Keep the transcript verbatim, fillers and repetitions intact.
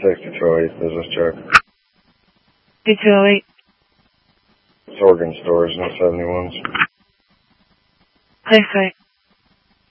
sixty two oh eight business check. sixty-two oh eight. It's organ storage, no seventy-ones. Place site.